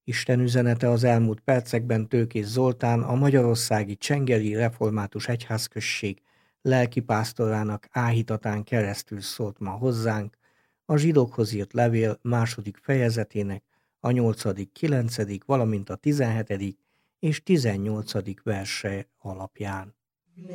Isten üzenete az elmúlt percekben Tőkés Zoltán, a magyarországi Csengeli Református Egyházközség lelkipásztorának áhítatán keresztül szólt ma hozzánk, a zsidókhoz írt levél második fejezetének a 8., 9., valamint a 17. és 18. verse alapján.